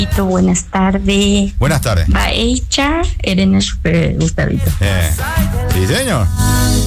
Buenas tardes. Buenas tardes. Va hecha, Elena Super Gustavito. Sí, señor.